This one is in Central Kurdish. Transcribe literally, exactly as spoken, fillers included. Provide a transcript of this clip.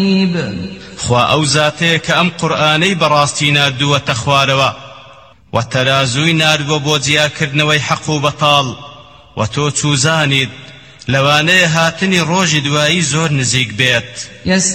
خوا ئەو زاتەیە کە ئەم قورئانەی بەڕاستی ناردووەتە خوارەوە و تەرازووی ناردووە بۆ جیاکردنەوەی حەق و بەتاڵ و تۆ چوزانیت لەوانەیە هاتنی ڕۆژی دوایی زۆر نزیک بێت.